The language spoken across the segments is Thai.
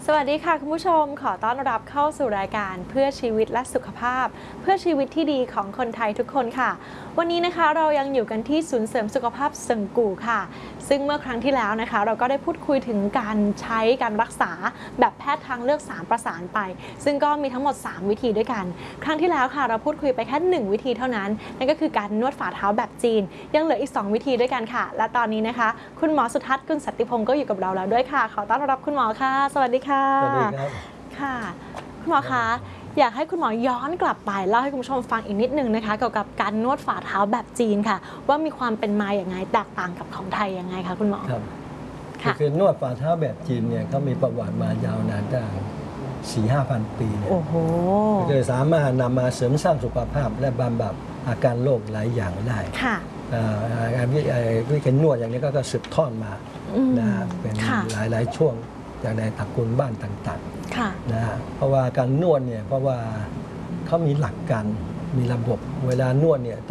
สวัสดีค่ะคุณผู้ชมขอต้อนรับเข้าสู่รายการเพื่อชีวิตและสุขภาพเพื่อชีวิตที่ดีของคนไทยทุกคนค่ะวันนี้นะคะเรายังอยู่กันที่ศูนย์เสริมสุขภาพเซิงกูค่ะซึ่งเมื่อครั้งที่แล้วนะคะเราก็ได้พูดคุยถึงการใช้การรักษาแบบแพทย์ทางเลือก3ประสานไปซึ่งก็มีทั้งหมด3วิธีด้วยกันครั้งที่แล้วค่ะเราพูดคุยไปแค่1วิธีเท่านั้นนั่นก็คือการนวดฝ่าเท้าแบบจีนยังเหลืออีก2วิธีด้วยกันค่ะและตอนนี้นะคะคุณหมอสุทัศน์กุลสัตติพงศ์ก็อยู่กับเราแล้วด้วยค่ะขอต้อนรับคุณหมอค่ะสวัสดีค่ะสวัสดีครับค่ะคุณหมอคะอยากให้คุณหมอย้อนกลับไปเล่าให้คุณผู้ชมฟังอีกนิดนึงนะคะเกี่ยวกับการนวดฝ่าเท้าแบบจีนค่ะว่ามีความเป็นมาอย่างไงแตกต่างกับของไทยยังไงคะคุณหมอครับคือนวดฝ่าเท้าแบบจีนเนี่ยเขามีประวัติมายาวนานตั้ง4-5,000 ปีเนี่ยโอ้โหคือสามารถนำมาเสริมสร้างสุขภาพและบำบัดอาการโรคหลายอย่างได้ค่ะวิธีนวดอย่างนี้ก็สืบทอดมานะเป็นหลายช่วงจากในตระกูลบ้านต่างๆนะเพราะว่าการนวดเนี่ยเพราะว่าเขามีหลักการมีระบบเวลานวดเนี่ย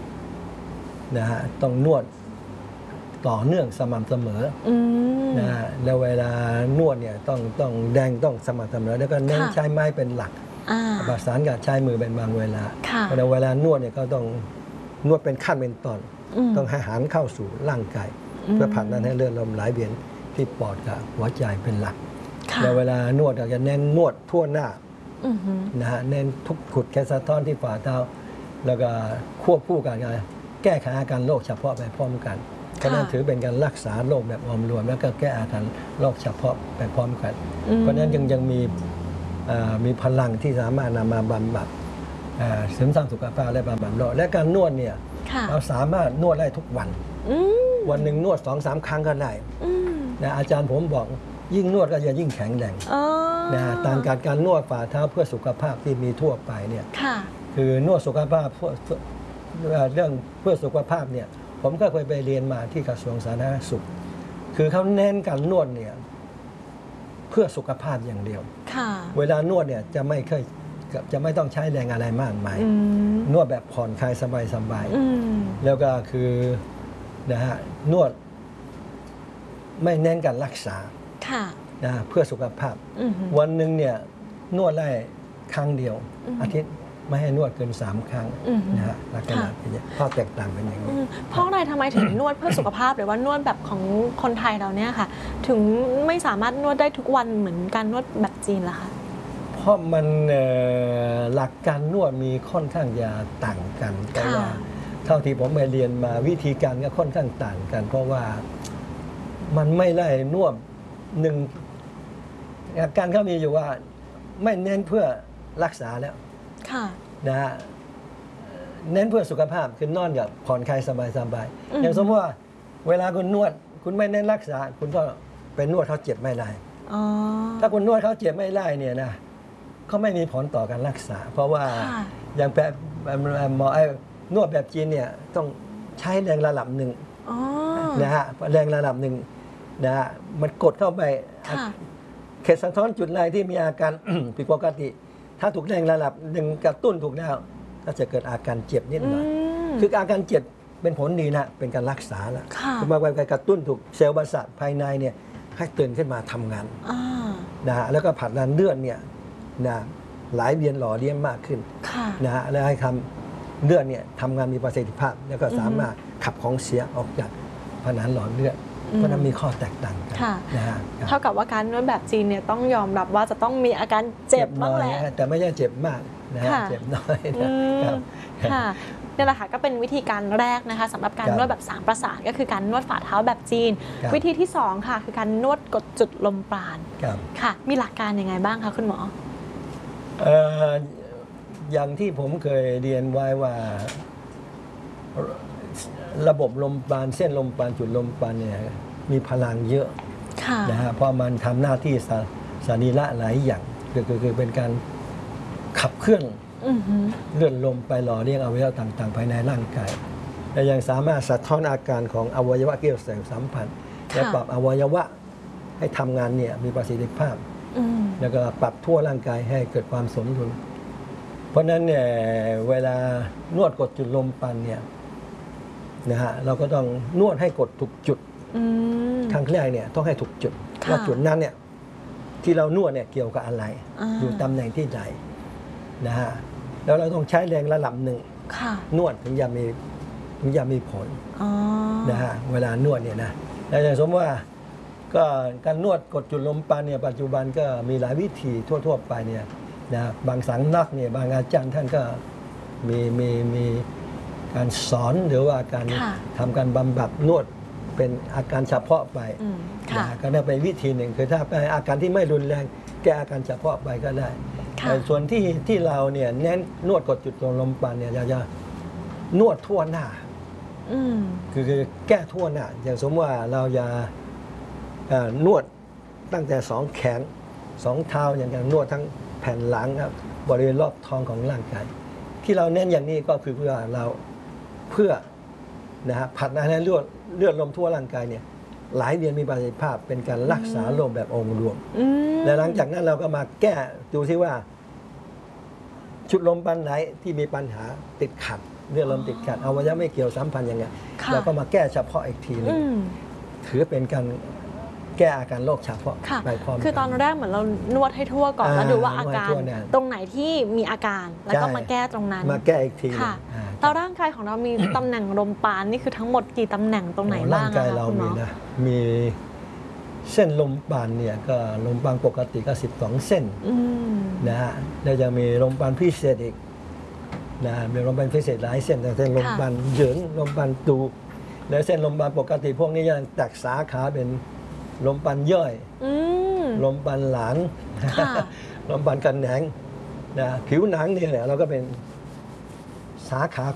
ต้องนวดต่อเนื่องสม่ำเสมอนะแล้วเวลานวดเนี่ยต้องแดงต้องสม่ำเสมอแล้วก็เน้นใช้ไม้เป็นหลักประสานกับใช้มือเป็นบางเวลาเวลานวดเนี่ยก็ต้องนวดเป็นขั้นเป็นตอนต้องให้อาหารเข้าสู่ร่างกายเพื่อผลักดันให้เลือดลมไหลเวียนที่ปอดกับหัวใจเป็นหลักแล้วเวลานวดเราจะเน้นนวดทั่วหน้านะฮะเน้นทุกขุดแคสะท้อนที่ฝ่าเท้าแล้วก็ควบคู่กันแก้ไขอาการโรคเฉพาะไปพร้อมกันเพราะนั้นถือเป็นการรักษาโรคแบบอมรวมแล้วก็แก้อาการโรคเฉพาะไปพร้อมกันเพราะนั้นยังมีพลังที่สามารถนำมาบำบัดเสริมสร้างสุขภาพและบำบัดโรคและการนวดเนี่ยเราสามารถนวดได้ทุกวันวันหนึ่งนวด 2-3 ครั้งก็ได้นะอาจารย์ผมบอกยิ่งนวดก็จะยิ่งแข็งแรงนะต่างกับการนวดฝ่าเท้าเพื่อสุขภาพที่มีทั่วไปเนี่ยคือนวดสุขภาพเรื่องเพื่อสุขภาพเนี่ยผมก็เคยไปเรียนมาที่กระทรวงสาธารณสุขคือเขาเน้นการนวดเนี่ยเพื่อสุขภาพอย่างเดียวเวลานวดเนี่ยจะไม่ต้องใช้แรงอะไรมากมายนวดแบบผ่อนคลายสบายๆแล้วก็คือนะฮะนวดไม่เน้นการรักษานะเพื่อสุขภาพวันหนึ่งเนี่ยนวดได้ครั้งเดียวอาทิตย์ไม่ให้นวดเกิน3 ครั้งนะฮะลักษณะเป็นอย่างนี้ข้อแตกต่างเป็นอย่างนี้เพราะอะไรทำไมถึงนวดเพื่อสุขภาพหรือว่านวดแบบของคนไทยเราเนี่ยค่ะถึงไม่สามารถนวดได้ทุกวันเหมือนการนวดแบบจีนล่ะคะเพราะมันหลักการนวดมีค่อนข้างจะต่างกันแต่ว่าเท่าที่ผมไปเรียนมาวิธีการก็ค่อนข้างต่างกันเพราะว่ามันไม่ได้นวดหนึ่งการเขามีอยู่ว่าไม่เน้นเพื่อรักษาแล้วนะฮะเน้นเพื่อสุขภาพคือนอนอย่างผ่อนคลายสบายๆอย่างสมมติว่าเวลาคุณนวดคุณไม่เน้นรักษาคุณก็เป็นนวดเขาเจ็บไม่ได้ถ้าคุณนวดเขาเจ็บไม่ได้เนี่ยนะเขาไม่มีผลต่อการรักษาเพราะว่าอย่างแบบหมอนวดแบบจีนเนี่ยต้องใช้แรงระดับหนึ่งนะฮะแรงระดับหนึ่งนะฮะมันกดเข้าไปเขตสะท้อนจุดไหนที่มีอาการผิดปกติถ้าถูกแรงระดับหนึ่งกระตุ้นถูกแล้วก็จะเกิดอาการเจ็บนิดหน่อยคืออาการเจ็บเป็นผลดีนะเป็นการรักษาแล้วคือมาการกระตุ้นถูกเซลล์ประสาทภายในเนี่ยให้ตื่นขึ้นมาทำงานนะฮะแล้วก็ผลักดันเลือดเนี่ยนะไหลเวียนหล่อเลี้ยงมากขึ้นนะฮะแล้วให้ทำเลือดเนี่ยทำงานมีประสิทธิภาพแล้วก็สามารถขับของเสียออกจากผนังหลอดเลือดเพราะนั้นมีข้อแตกต่างกันนะฮะเท่ากับว่าการนวดแบบจีนเนี่ยต้องยอมรับว่าจะต้องมีอาการเจ็บบ้างแหละแต่ไม่ใช่เจ็บมากนะฮะเจ็บน้อยนะครับค่ะนี่แหละค่ะก็เป็นวิธีการแรกนะคะสำหรับการนวดแบบ3ประสานก็คือการนวดฝ่าเท้าแบบจีนวิธีที่2ค่ะคือการนวดกดจุดลมปราณค่ะมีหลักการยังไงบ้างคะคุณหมออย่างที่ผมเคยเรียนไว้ว่าระบบลมปราณเส้นลมปราณจุดลมปราณเนี่ยมีพลังเยอะนะฮะเพราะมันทำหน้าที่สรีระหลายอย่างคือเป็นการขับเคลื่อนเลื่อนลมไปหล่อเลี้ยงอวัยวะต่างๆภายในร่างกายและยังสามารถสะท้อนอาการของอวัยวะเกี่ยวเสพสัมพันธ์และปรับอวัยวะให้ทำงานเนี่ยมีประสิทธิภาพแล้วก็ปรับทั่วร่างกายให้เกิดความสมดุลเพราะนั้นเนี่ยเวลานวดกดจุดลมปราณเนี่ยนะฮะเราก็ต้องนวดให้กดถูกจุดครั้งแรกเนี่ยต้องให้ถูกจุดว่าจุดนั้นเนี่ยที่เรานวดเนี่ยเกี่ยวกับอะไร อยู่ตำแหน่งที่ใดนะฮะแล้วเราต้องใช้แรงระดับหนึ่งนวดถึงจะมีผลนะฮะเวลานวดเนี่ยนะแล้วอย่างสมมติว่าก็การนวดกดจุดลมปราณเนี่ยปัจจุบันก็มีหลายวิธีทั่วๆไปเนี่ยนะบางสำนักเนี่ยบางอาจารย์ท่านก็มีการสอนหรือว่าการทำการบำบัดนวดเป็นอาการเฉพาะไปนะก็น่าเป็นวิธีหนึ่งคือถ้าเป็นอาการที่ไม่รุนแรงแก้อาการเฉพาะไปก็ได้แต่ส่วนที่เราเนี่ยเน้นนวดกดจุดลมปราณเนี่ยจะนวดทั่วหน้าคือแก้ทั่วหน้าอย่างสมมติว่าเราจะนวดตั้งแต่สองแขนสองเท้าอย่างนวดทั้งแผ่นหลังครับบริเวณรอบท้องของร่างกายที่เราเน้นอย่างนี้ก็คือเพื่อนะฮะผัดให้เลือดลมทั่วร่างกายเนี่ยหลายเดือนมีประสิทธิภาพเป็นการรักษาโรคแบบองค์รวมและหลังจากนั้นเราก็มาแก้ดูที่ว่าชุดลมปราณไหนที่มีปัญหาติดขัดเลือดลมติดขัดอวัยวะไม่เกี่ยวสัมพันธ์ยังไงเราก็มาแก้เฉพาะอีกทีนึงถือเป็นการแก้อาการโรคเฉพาะไปพร้อมคือตอนแรกเหมือนเรานวดให้ทั่วก่อนแล้วดูว่าอาการตรงไหนที่มีอาการแล้วก็มาแก้ตรงนั้นมาแก้อีกทีแล้วร่างกายของเรามีตำแหน่งลมปราณนี่คือทั้งหมดกี่ตำแหน่งตรงไหนบ้างร่างกายเรามีนะมีเส้นลมปราณเนี่ยก็ลมปราณปกติก็12เส้นนะฮะแล้วจะมีลมปราณพิเศษอีกนะมีลมปราณพิเศษหลายเส้นแต่เส้นลมปราณเหยินลมปราณตูแล้วเส้นลมปราณปกติพวกนี้ยังแตกสาขาเป็นลมปราณย่อยลมปราณหลานลมปราณกันแหนงนะผิวหนังนี่แหละเราก็เป็นสาขา